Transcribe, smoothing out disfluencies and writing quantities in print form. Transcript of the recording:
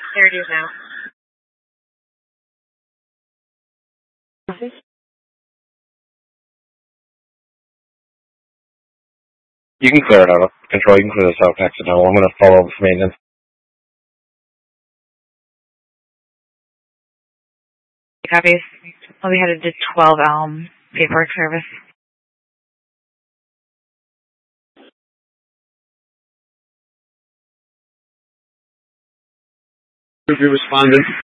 There it is now. You can clear it out. Control, you can clear this out exit now. I'm going to follow up for maintenance. Copies. I'll be headed to 12 Elm, paperwork service. Group respondent.